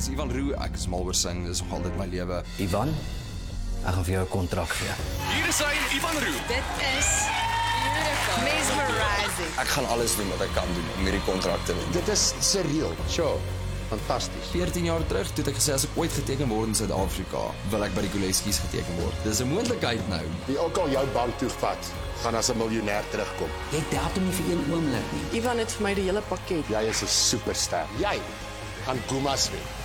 Dis Ivan Roux, ek is mal oor sing, dis nog altyd my lewe. Ivan, ek gaan vir jou 'n kontrak gee. Hier is hy, Ivan Roux. Dit is beautiful. Mesmerizing. Ek gaan alles doen wat ek kan doen om hierdie kontrak te wen. Dit is surreal. Sure. Fantasties. 14 jaar terug, toe het ek gesê as ek ooit geteken word in Suid-Afrika, wil ek by die Koleskies geteken word. Dis 'n moontlikheid nou. Wie ook al jou bank toe vat, gaan as 'n miljonair terugkom. Jy doubt hom nie vir een oomblik nie. Ivan het vir my die hele pakket. Jy is 'n superster. Jy gaan Gumas wen.